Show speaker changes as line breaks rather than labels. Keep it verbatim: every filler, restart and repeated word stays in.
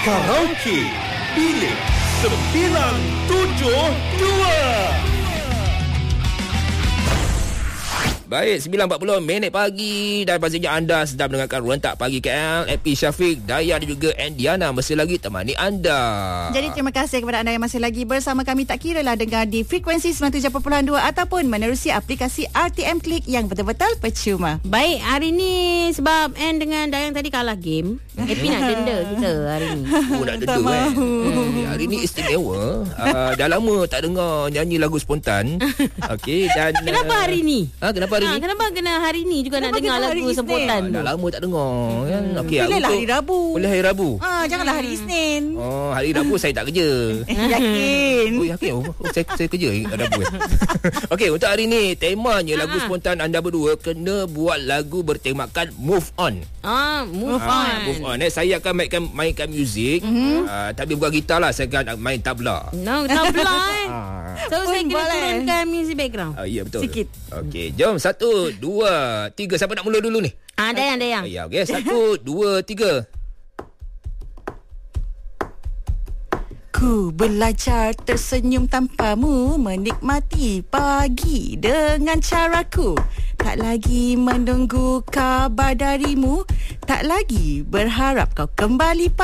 Karaoke Bilik sembilan tujuh dua.
Baik, sembilan empat puluh minit pagi dan pastinya anda sedang mendengarkan Rentak Pagi K L. Epi Syafiq, Daya dan juga Andiana masih lagi temani anda.
Jadi terima kasih kepada anda yang masih lagi bersama kami. Tak kira lah dengar di frekuensi sembilan puluh tujuh perpuluhan dua ataupun menerusi aplikasi R T M Click yang betul-betul percuma.
Baik, hari ni sebab Ann dengan Dayang tadi kalah game, Epi nak denda kita hari ni.
Oh, nak denda kan? Hmm, hari ni istimewa. Uh, dah lama tak dengar nyanyi lagu spontan. Okey, dan
Kenapa hari ni?
Ha, kenapa hari
Ha,
ni?
kenapa kena hari ni juga
Kenapa
nak dengar
kena
lagu
hari
spontan
Ah,
tu?
dah lama tak dengar kan. Okey,
Boleh lah
untuk-
hari Rabu.
Boleh hari Rabu.
Ah, janganlah hari Isnin.
Oh, hari Rabu saya tak kerja.
Yakin?
Oh, yakin? Oh, oh, saya, saya kerja hari Rabu. Eh. Okey, untuk hari ni temanya lagu spontan anda berdua kena buat lagu bertemakan Move On.
Ah, move
Ah,
on.
move on. Eh, saya akan mainkan mainkan muzik. Mm-hmm. Uh, tapi bukan gitar lah, saya akan main tabla.
No, tabla eh.
Ah.
So saya kena
boleh.
turunkan music background.
Ah, ya betul.
Sikit.
Okey, jom satu, dua, tiga. Siapa nak mula dulu ni?
Ah, Dayang, Dayang.
Ah, ya, okey. Satu, dua, tiga.
Ku belajar tersenyum tanpamu, menikmati pagi dengan caraku. Tak lagi menunggu kabar darimu, tak lagi berharap kau kembali